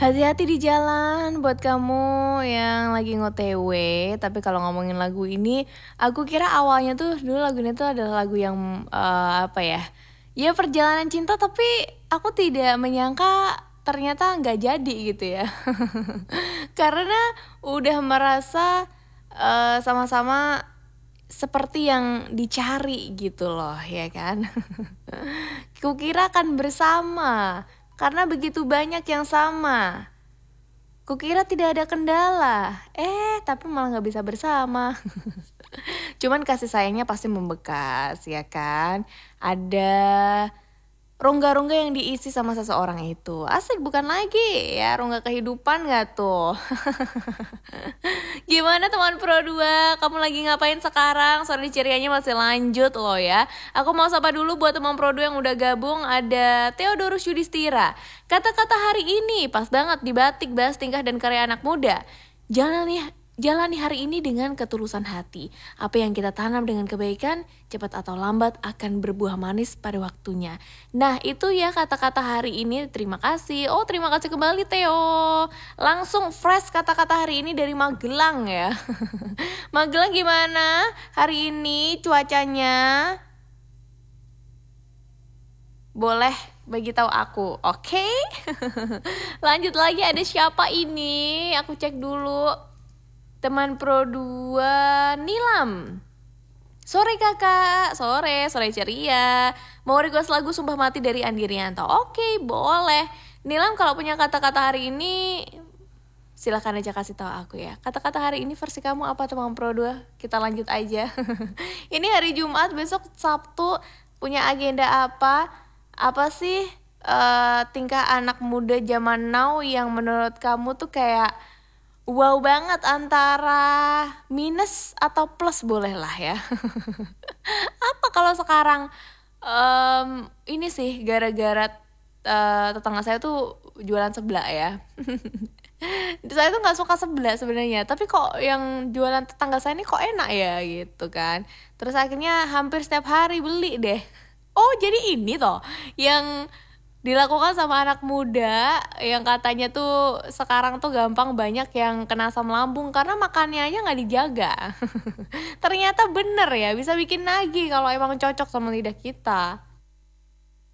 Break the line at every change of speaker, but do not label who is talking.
Hati-hati di jalan buat kamu yang lagi nge-TW. Tapi kalau ngomongin lagu ini, aku kira awalnya tuh dulu lagu ini tuh adalah lagu yang apa ya? Ya perjalanan cinta, tapi aku tidak menyangka ternyata nggak jadi gitu ya. Karena udah merasa sama-sama seperti yang dicari gitu loh, ya kan? Kukira akan bersama karena begitu banyak yang sama. Kukira tidak ada kendala, tapi malah gak bisa bersama. Cuman kasih sayangnya pasti membekas, ya kan? Ada rongga-rongga yang diisi sama seseorang itu. Asik bukan lagi ya, rongga kehidupan gak tuh? Gimana teman Pro 2? Kamu lagi ngapain sekarang? Sore cerianya masih lanjut loh ya. Aku mau sapa dulu buat teman Pro 2 yang udah gabung. Ada Theodorus Yudhistira. Kata-kata hari ini pas banget di Batik bahas tingkah dan karya anak muda. Jalani hari ini dengan ketulusan hati. Apa yang kita tanam dengan kebaikan, cepat atau lambat akan berbuah manis pada waktunya. Nah itu ya kata-kata hari ini. Terima kasih. Oh terima kasih kembali Theo. Langsung fresh kata-kata hari ini dari Magelang ya. Magelang gimana hari ini cuacanya? Boleh bagi tahu aku, oke? Lanjut lagi, ada siapa ini? Aku cek dulu. Teman Pro 2 Nilam. Sore kakak, sore ceria. Mau request lagu Sumpah Mati dari Andi Rianto. Oke, boleh. Nilam kalau punya kata-kata hari ini silahkan aja kasih tahu aku ya. Kata-kata hari ini versi kamu apa teman Pro 2? Kita lanjut aja. Ini hari Jumat, besok Sabtu. Punya agenda apa? Apa sih tingkah anak muda zaman now yang menurut kamu tuh kayak wow banget, antara minus atau plus boleh lah ya. Apa kalau sekarang ini sih gara-gara tetangga saya tuh jualan seblak ya. Saya tuh nggak suka seblak sebenarnya, tapi kok yang jualan tetangga saya ini kok enak ya gitu kan. Terus akhirnya hampir setiap hari beli deh. Oh jadi ini toh yang dilakukan sama anak muda yang katanya tuh sekarang tuh gampang banyak yang kena asam lambung karena makannya aja nggak dijaga. Ternyata bener ya, bisa bikin nagih kalau emang cocok sama lidah kita.